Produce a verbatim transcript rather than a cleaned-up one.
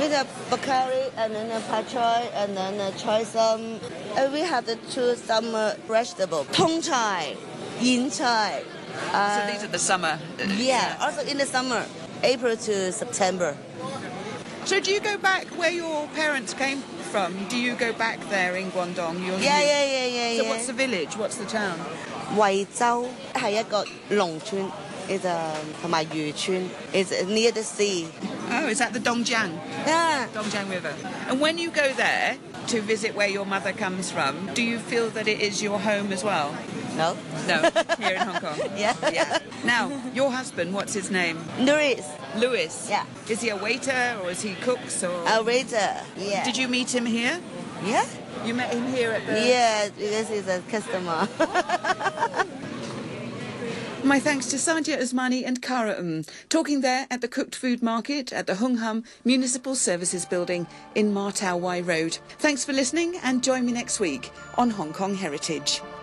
We have bakari and then a pad chai and then a chai sum. And we have the two summer vegetables, tong chai, yin chai. Uh, so these are the summer. Uh, yeah, also in the summer, April to September. So do you go back where your parents came from? Do you go back there in Guangdong? You're yeah, yeah, yeah, yeah, So yeah. what's the village? What's the town? 惠州係一個農村 ，is a 同埋漁村 ，is near the sea. Oh, is that the Dongjiang? Yeah. Dongjiang River. And when you go there to visit where your mother comes from, do you feel that it is your home as well? No. No, here in Hong Kong. Yeah. Yeah. Now, your husband, what's his name? Louis. Louis. Yeah. Is he a waiter or is he cooks or? A waiter. Yeah. Did you meet him here? Yeah. You met him here at the... Yeah, because he's a customer. My thanks to Sadia Usmani and Kara Um, talking there at the cooked food market at the Hung Hum Municipal Services Building in Ma Tau Wai Road. Thanks for listening and join me next week on Hong Kong Heritage.